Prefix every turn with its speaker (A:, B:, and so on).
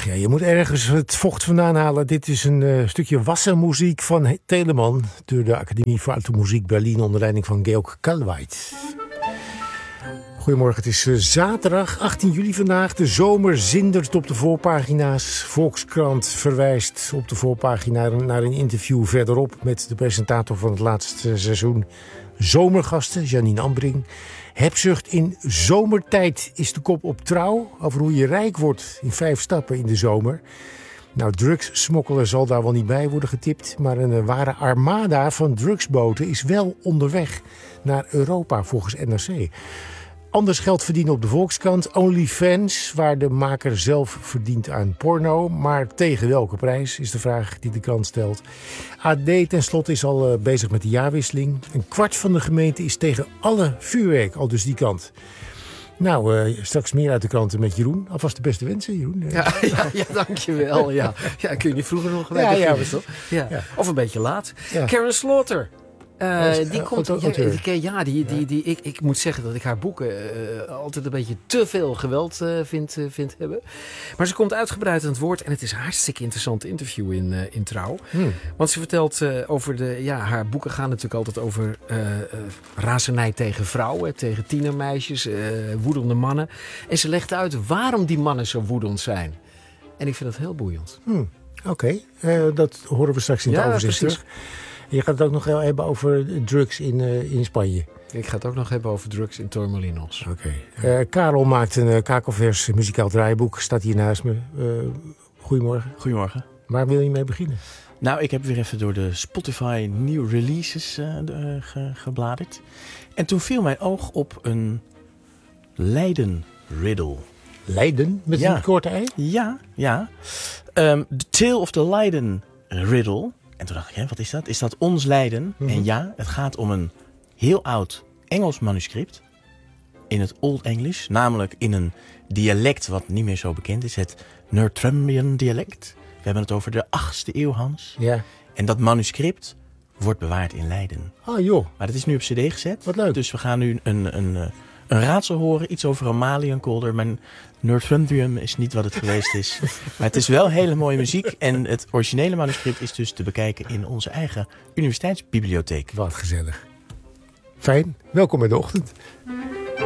A: Ja, je moet ergens het vocht vandaan halen. Dit is een stukje wassenmuziek van Telemann door de Academie voor Automuziek Berlin onder leiding van Georg Kalweit. Goedemorgen, het is zaterdag 18 juli vandaag. De zomer zindert op de voorpagina's. Volkskrant verwijst op de voorpagina naar een interview verderop met de presentator van het laatste seizoen. Zomergasten, Janine Ambring. Hebzucht in zomertijd is de kop op Trouw over hoe je rijk wordt in 5 stappen in de zomer. Nou, drugssmokkelen zal daar wel niet bij worden getipt, maar een ware armada van drugsboten is wel onderweg naar Europa volgens NRC. Anders geld verdienen op de Volkskrant. OnlyFans, waar de maker zelf verdient aan porno. Maar tegen welke prijs is de vraag die de krant stelt. AD tenslotte is al bezig met de jaarwisseling. 1/4 van de gemeente is tegen alle vuurwerk, al dus die kant. Nou, straks meer uit de kranten met Jeroen. Alvast de beste wensen, Jeroen.
B: Ja, dankjewel. Ja, kun je niet vroeger nog beginnen, toch? Ja. Of een beetje laat. Ja. Karen Slaughter. Die komt. Ik moet zeggen dat ik haar boeken altijd een beetje te veel geweld vind hebben. Maar ze komt uitgebreid aan het woord en het is een hartstikke interessant interview in Trouw. Want ze vertelt over haar boeken gaan natuurlijk altijd over razernij tegen vrouwen, tegen tienermeisjes, woedende mannen. En ze legt uit waarom die mannen zo woedend zijn. En ik vind dat heel boeiend.
A: Oké, dat horen we straks in het overzicht terug. Je gaat het ook nog hebben over drugs in Spanje.
B: Ik ga het ook nog hebben over drugs in Torremolinos.
A: Oké. Karel maakt een kakelvers muzikaal draaiboek. Staat hier naast me. Goedemorgen.
C: Goedemorgen.
A: Waar wil je mee beginnen?
C: Nou, ik heb weer even door de Spotify new releases gebladerd. En toen viel mijn oog op een Leiden riddle.
A: Leiden? Met een korte ei?
C: Ja. The Tale of the Leiden riddle. En toen dacht ik, wat is dat? Is dat ons Leiden? En ja, het gaat om een heel oud Engels manuscript. In het Old English. Namelijk in een dialect wat niet meer zo bekend is. Het Northumbrian dialect. We hebben het over de 8e eeuw, Hans.
A: Ja.
C: En dat manuscript wordt bewaard in Leiden.
A: Ah joh.
C: Maar dat is nu op cd gezet.
A: Wat leuk.
C: Dus we gaan nu een raadsel horen. Iets over Amalienkolder. Mijn Northumbrium is niet wat het geweest is. Maar het is wel hele mooie muziek. En het originele manuscript is dus te bekijken in onze eigen universiteitsbibliotheek.
A: Wat gezellig. Fijn. Welkom bij de ochtend.